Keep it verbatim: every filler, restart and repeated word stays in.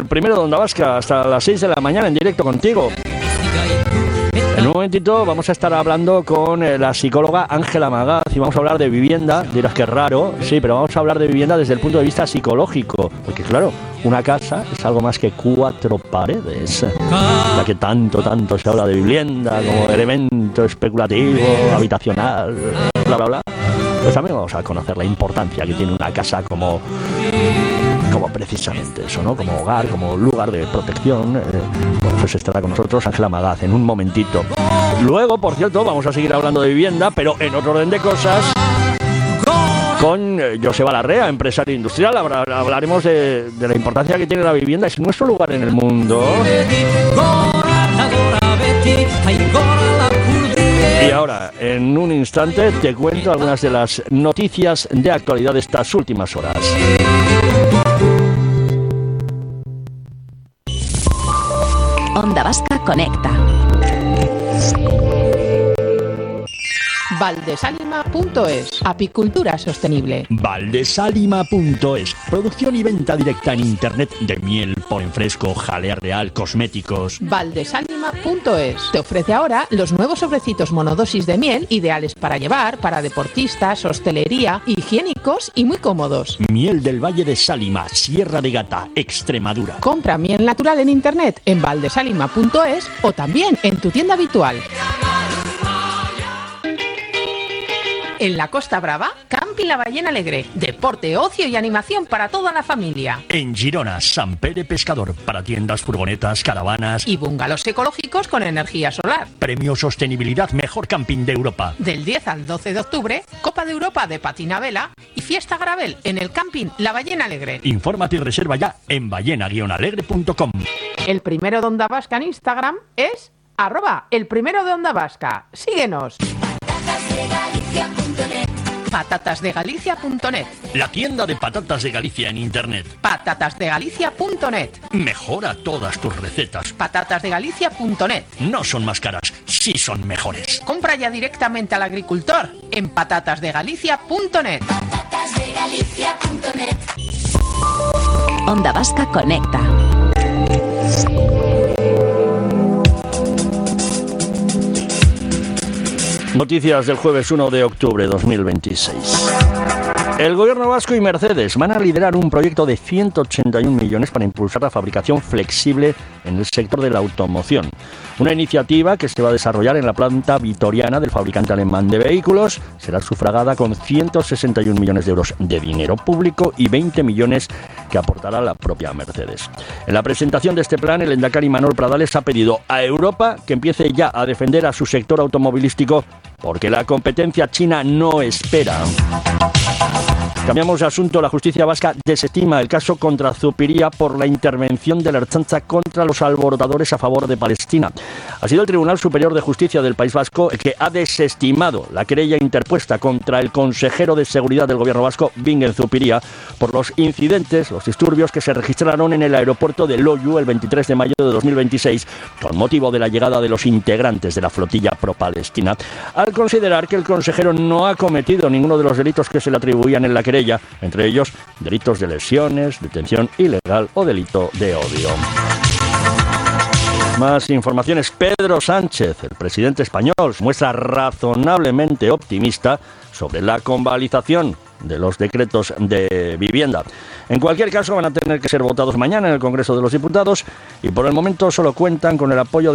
el primero de Onda Vasca hasta las seis de la mañana en directo contigo. En un momentito vamos a estar hablando con eh, la psicóloga Ángela Magaz y vamos a hablar de vivienda. Dirás que es raro, sí, pero vamos a hablar de vivienda desde el punto de vista psicológico. Porque claro, una casa es algo más que cuatro paredes. La que tanto, tanto se habla de vivienda como elemento especulativo, habitacional, bla, bla, bla. Pues también vamos a conocer la importancia que tiene una casa como... como precisamente eso, ¿no? Como hogar, como lugar de protección. Eh, bueno, pues estará con nosotros Ángela Magaz en un momentito. Luego, por cierto, vamos a seguir hablando de vivienda, pero en otro orden de cosas, con eh, Joseba Larrea, empresario industrial. Hablar, hablaremos de, de la importancia que tiene la vivienda. Es nuestro lugar en el mundo. Y ahora, en un instante, te cuento algunas de las noticias de actualidad de estas últimas horas. Onda Vasca Conecta. Valdesalima punto es. Apicultura sostenible. Valdesalima punto es. Producción y venta directa en internet de miel, polen fresco, jalea real, cosméticos. Valdesalima punto es. Te ofrece ahora los nuevos sobrecitos monodosis de miel, ideales para llevar, para deportistas, hostelería, higiénicos y muy cómodos. Miel del Valle de Sálima, Sierra de Gata, Extremadura. Compra miel natural en internet en valdesalima punto es o también en tu tienda habitual. En la Costa Brava, Camping La Ballena Alegre. Deporte, ocio y animación para toda la familia. En Girona, Sant Pere Pescador. Para tiendas, furgonetas, caravanas. Y bungalows ecológicos con energía solar. Premio Sostenibilidad Mejor Camping de Europa. Del diez al doce de octubre, Copa de Europa de patina vela y fiesta gravel en el Camping La Ballena Alegre. Infórmate y reserva ya en ballena guion alegre punto com. El primero de Onda Vasca en Instagram es arroba el primero de Onda Vasca. Síguenos. patatas de galicia punto net. La tienda de patatas de Galicia en internet. patatas de galicia punto net. Mejora todas tus recetas. patatas de galicia punto net. No son más caras, sí son mejores. Compra ya directamente al agricultor en patatas de galicia punto net. patatas de galicia punto net. Onda Vasca Conecta. Noticias del jueves uno de octubre de dos mil veintiséis. El gobierno vasco y Mercedes van a liderar un proyecto de ciento ochenta y un millones para impulsar la fabricación flexible en el sector de la automoción. Una iniciativa que se va a desarrollar en la planta vitoriana del fabricante alemán de vehículos. Será sufragada con ciento sesenta y un millones de euros de dinero público y veinte millones que aportará la propia Mercedes. En la presentación de este plan, el lehendakari Manuel Pradales ha pedido a Europa que empiece ya a defender a su sector automovilístico porque la competencia china no espera. Cambiamos de asunto. La justicia vasca desestima el caso contra Zupiria por la intervención de la Ertzaintza contra los alborotadores a favor de Palestina. Ha sido el Tribunal Superior de Justicia del País Vasco el que ha desestimado la querella interpuesta contra el consejero de Seguridad del Gobierno vasco, Bingen Zupiria, por los incidentes, los disturbios que se registraron en el aeropuerto de Loiu el veintitrés de mayo de dos mil veintiséis con motivo de la llegada de los integrantes de la flotilla pro-palestina, al considerar que el consejero no ha cometido ninguno de los delitos que se le atribuían en la querella, entre ellos delitos de lesiones, detención ilegal o delito de odio. Más informaciones. Pedro Sánchez, el presidente español, se muestra razonablemente optimista sobre la convalidación de los decretos de vivienda. En cualquier caso, van a tener que ser votados mañana en el Congreso de los Diputados y por el momento solo cuentan con el apoyo de